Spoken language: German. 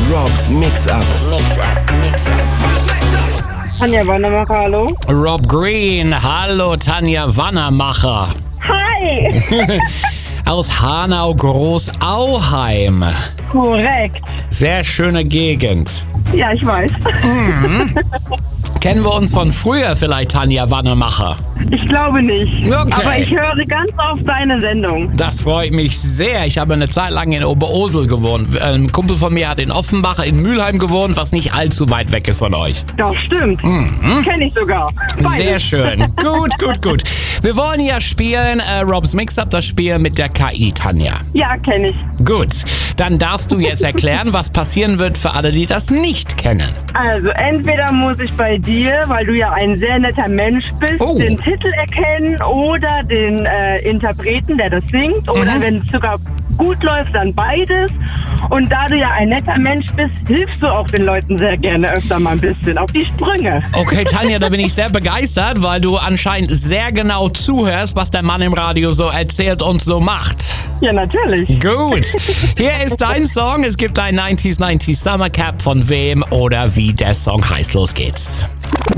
Robs Mix-Up. Tanja Wanamacher, hallo. Rob Green, hallo Tanja Wanamacher. Hi! Aus Hanau-Großauheim. Korrekt. Sehr schöne Gegend. Ja, ich weiß. Kennen wir uns von früher vielleicht, Tanja Wanamacher? Ich glaube nicht. Okay. Aber ich höre ganz oft deine Sendung. Das freut mich sehr. Ich habe eine Zeit lang in Oberursel gewohnt. Ein Kumpel von mir hat in Offenbach in Mülheim gewohnt, was nicht allzu weit weg ist von euch. Doch, stimmt. Kenne ich sogar. Beides. Sehr schön. Gut. Wir wollen ja spielen, Robs Mix-Up, das Spiel mit der KI, Tanja. Ja, kenne ich. Gut, dann darfst du jetzt erklären, was passieren wird für alle, die das nicht kennen. Also, entweder muss ich bei dir, weil du ja ein sehr netter Mensch bist, den Titel erkennen oder den Interpreten, der das singt. Oder wenn es sogar gut läuft, dann beides. Und da du ja ein netter Mensch bist, hilfst du auch den Leuten sehr gerne öfter mal ein bisschen auf die Sprünge. Okay, Tanja, da bin ich sehr begeistert, weil du anscheinend sehr genau zuhörst, was der Mann im Radio so erzählt und so macht. Ja, natürlich. Gut, hier ist dein Song. Es gibt ein 90s Summer Cap von wem oder wie der Song heißt. Los geht's.